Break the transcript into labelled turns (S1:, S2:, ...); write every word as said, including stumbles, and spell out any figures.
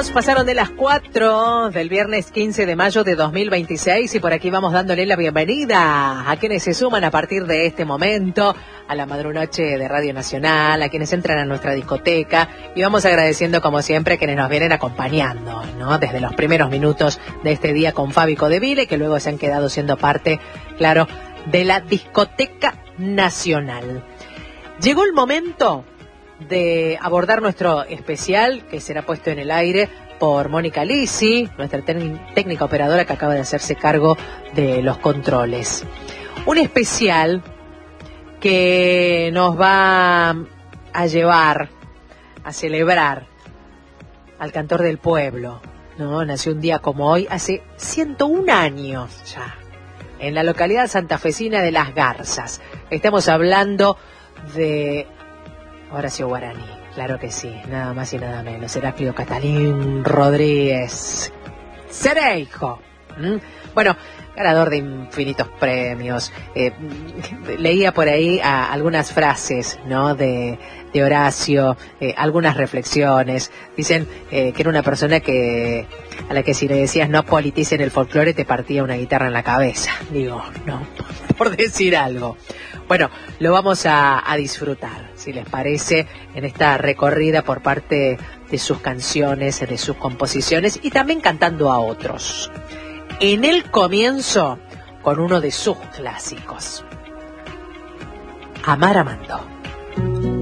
S1: minutos pasaron de las cuatro del viernes quince de mayo de dos mil veintiséis y por aquí vamos dándole la bienvenida a quienes se suman a partir de este momento a la madrunoche de Radio Nacional, a quienes entran a nuestra discoteca y vamos agradeciendo como siempre a quienes nos vienen acompañando, ¿no? Desde los primeros minutos de este día con Fabi Codeville, que luego se han quedado siendo parte, claro, de la Discoteca Nacional. Llegó el momento de abordar nuestro especial que será puesto en el aire por Mónica Lisi, nuestra técnica operadora que acaba de hacerse cargo de los controles. Un especial que nos va a llevar a celebrar al cantor del pueblo, ¿no? Nació un día como hoy, hace ciento un años ya, en la localidad santafesina de Las Garzas. Estamos hablando de Horacio Guaraní, claro que sí, nada más y nada menos. Heraclio Catalín Rodríguez Cereijo. ¿Mm? Bueno, ganador de infinitos premios. Eh, leía por ahí a, algunas frases, ¿no? de, de Horacio, eh, algunas reflexiones. Dicen eh, que era una persona que a la que si le decías no politicen el folclore te partía una guitarra en la cabeza. Digo, no, por decir algo. Bueno, lo vamos a, a disfrutar, si les parece, en esta recorrida por parte de sus canciones, de sus composiciones y también cantando a otros. En el comienzo, con uno de sus clásicos, Amar Amando.